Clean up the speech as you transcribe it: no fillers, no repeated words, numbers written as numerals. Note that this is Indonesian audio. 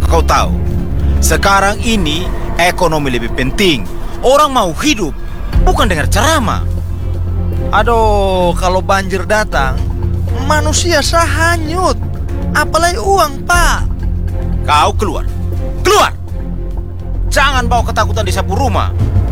Kau tahu, sekarang ini ekonomi lebih penting. Orang mau hidup, bukan dengar ceramah. Aduh, kalau banjir datang, manusia hanyut. Apalagi uang, Pak. Kau keluar. Keluar! Jangan bawa ketakutan di sapu rumah.